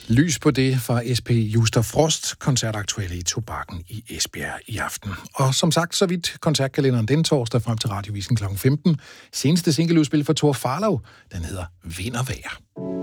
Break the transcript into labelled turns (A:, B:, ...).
A: Lys på det fra SP Juster Frost, koncertaktuelle i Tobakken i Esbjerg i aften. Og som sagt, så vidt koncertkalenderen den torsdag frem til Radiovisen kl. 15. Seneste singleudspil for Thor Farlov, den hedder Vind og Vejr.